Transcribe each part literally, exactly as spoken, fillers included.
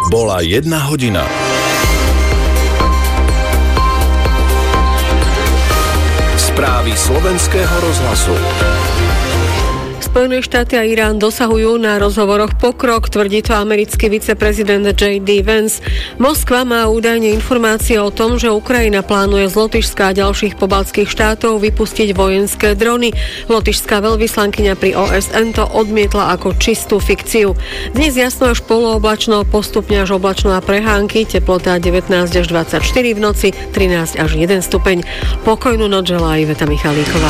Bola jedna hodina. Správy slovenského rozhlasu. Spojené štáty a Irán dosahujú na rozhovoroch pokrok, tvrdí to americký viceprezident J D Vance. Moskva má údajne informácie o tom, že Ukrajina plánuje z Lotyšska a ďalších pobaltských štátov vypustiť vojenské drony. Lotyšská veľvyslankyňa pri O S N to odmietla ako čistú fikciu. Dnes jasno až polooblačno, postupne až oblačno a prehánky, teplota devätnásť až dvadsaťštyri, v noci trinásť až jeden stupeň. Pokojnú noc želá Iveta Michalíková.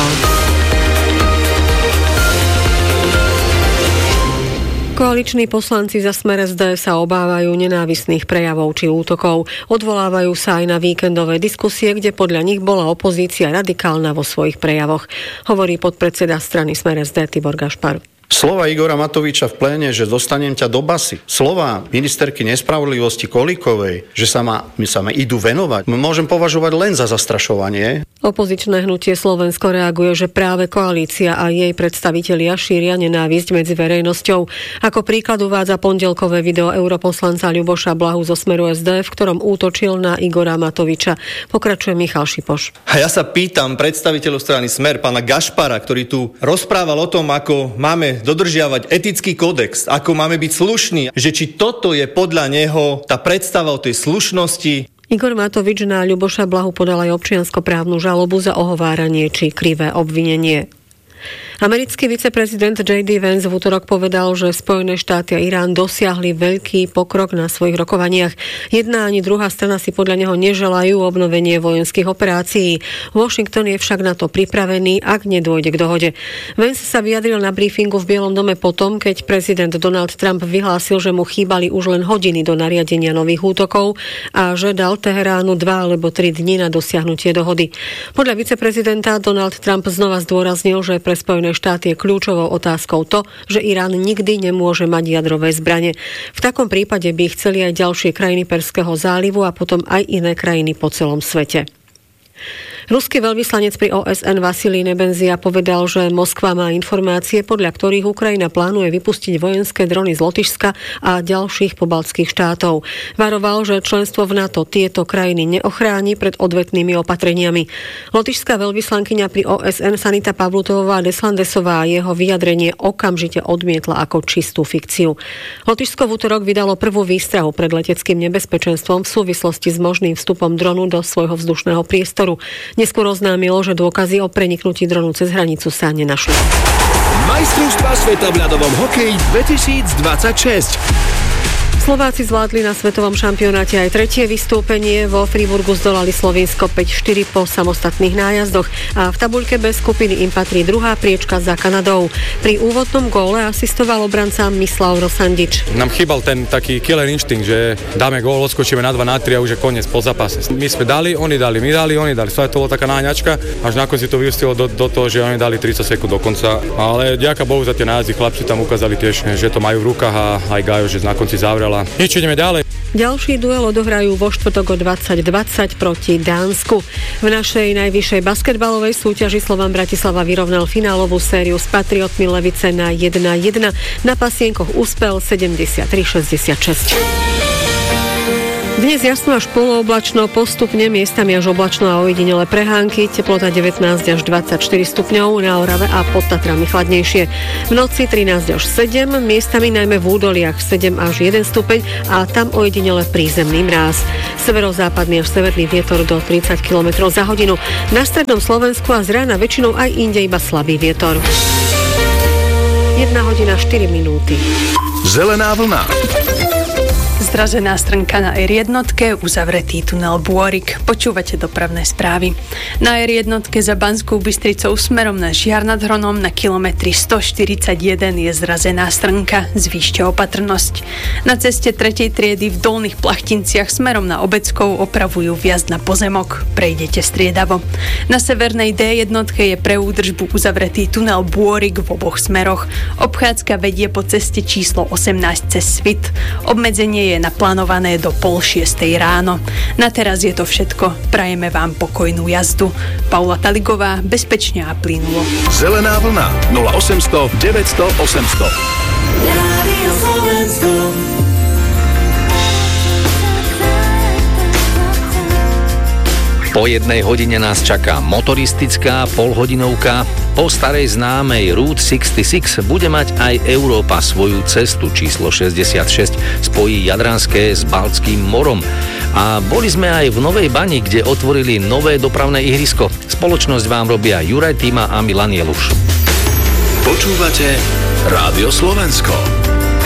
Koaliční poslanci za Smer es dé sa obávajú nenávistných prejavov či útokov. Odvolávajú sa aj na víkendové diskusie, kde podľa nich bola opozícia radikálna vo svojich prejavoch. Hovorí podpredseda strany Smer es dé Tibor Gašpar. Slova Igora Matoviča v pléne, že dostanem ťa do basy. Slova ministerky nespravodlivosti Kolíkovej, že sa ma, my sa ma idú venovať, môžem považovať len za zastrašovanie. Opozičné hnutie Slovensko reaguje, že práve koalícia a jej predstavitelia šíria nenávisť medzi verejnosťou. Ako príklad uvádza pondelkové video europoslanca Ľuboša Blahu zo Smeru es dé, v ktorom útočil na Igora Matoviča. Pokračuje Michal Šipoš. A ja sa pýtam predstaviteľov strany Smer, pána Gašpara, ktorý tu rozprával o tom, ako máme dodržiavať etický kódex, ako máme byť slušní, že či toto je podľa neho tá predstava o tej slušnosti. Igor Matovič na Ľuboša Blahu podal aj občianskoprávnu žalobu za ohováranie či krivé obvinenie. Americký viceprezident J D Vance v útorok povedal, že Spojené štáty a Irán dosiahli veľký pokrok na svojich rokovaniach. Jedna ani druhá strana si podľa neho neželajú obnovenie vojenských operácií. Washington je však na to pripravený, ak nedôjde k dohode. Vance sa vyjadril na briefingu v Bielom dome potom, keď prezident Donald Trump vyhlásil, že mu chýbali už len hodiny do nariadenia nových útokov a že dal Teheránu dva alebo tri dni na dosiahnutie dohody. Podľa viceprezidenta Donald Trump znova zdôraznil, že pre Spojené štáty je kľúčovou otázkou to, že Irán nikdy nemôže mať jadrové zbrane. V takom prípade by chceli aj ďalšie krajiny Perzského zálivu a potom aj iné krajiny po celom svete. Ruský veľvyslanec pri O S N Vasilij Nebenzia povedal, že Moskva má informácie, podľa ktorých Ukrajina plánuje vypustiť vojenské drony z Lotyšska a ďalších pobaltských štátov. Varoval, že členstvo v NATO tieto krajiny neochráni pred odvetnými opatreniami. Lotyšská veľvyslankyňa pri O S N Sanita Pavlutová Deslandesová jeho vyjadrenie okamžite odmietla ako čistú fikciu. Lotyšsko v útorok vydalo prvú výstrahu pred leteckým nebezpečenstvom v súvislosti s možným vstupom dronu do svojho vzdušného priestoru. Neskôr oznámilo, že dôkazy o preniknutí dronu cez hranicu sa nenašli. Majstrovstvá sveta v ľadovom hokeji dvetisícdvadsaťšesť. Slováci zvládli na svetovom šampionáte aj tretie vystúpenie. Vo Friburgu zdolali Slovinsko päť štyri po samostatných nájazdoch a v tabuľke B skupiny im patrí druhá priečka za Kanadou. Pri úvodnom góle asistoval obranca Mislav Rosandič. Nám chýbal ten taký killer inštinkt, že dáme gól, odskočíme na dva, na tri a už je koniec po zápase. My sme dali, oni dali, my dali, oni dali. To bola taká náňačka, až nakoniec si to vyústilo do, do toho, že oni dali tridsať sekúnd do konca. Ale ďaká Bohu za tie nájazdy, chlapci tam ukázali tiež, že to majú v rukách a aj Gajo, že na konci zavrela. Nič, ideme ďalej. Ďalší duel odohrajú vo štvrtok o dvadsať dvadsať proti Dánsku. V našej najvyššej basketbalovej súťaži Slovan Bratislava vyrovnal finálovú sériu s Patriotmi Levice na jeden jeden. Na pasienkoch uspel sedemdesiattri šesťdesiatšesť. Dnes jasno až polooblačno, postupne miestami až oblačno a ojedinele prehánky, teplota devätnásť až dvadsaťštyri stupňov, na Orave a pod Tatrami chladnejšie. V noci trinásť až sedem, miestami najmä v údoliach sedem až jeden stupeň a tam ojedinele prízemný mráz. Severozápadný až severný vietor do tridsať kilometrov za hodinu. Na strednom Slovensku a z rána väčšinou aj inde iba slabý vietor. jedna hodina štyri minúty. Zelená vlna. Zdražená strnka na er jednotke, uzavretý tunel Bôrik. Počúvate dopravné správy. Na er jednotke za Banskou Bystricou smerom na Žiar nad Hronom na kilometri stoštyridsaťjeden je zrazená strnka. Zvýšte opatrnosť. Na ceste tretej triedy v Dolných Plachtinciach smerom na Obeckou opravujú vjazd na pozemok. Prejdete striedavo. Na severnej dé jednotke je pre údržbu uzavretý tunel Bôrik v oboch smeroch. Obchádzka vedie po ceste číslo osemnásť cez Svit. Obmedzenie je naplánované do pol šiestej ráno. Na teraz je to všetko. Prajeme vám pokojnú jazdu. Paula Taligová, bezpečne a plynulo. Zelená vlna nula osemsto deväťsto osemsto. Po jednej hodine nás čaká motoristická polhodinovka. Po starej známej Route šesťdesiatšesť bude mať aj Európa svoju cestu číslo šesťdesiatšesť. Spojí Jadranské s Baltským morom. A boli sme aj v Novej Bani, kde otvorili nové dopravné ihrisko. Spoločnosť vám robia Juraj Týma a Milan Jeluš. Počúvate Rádio Slovensko.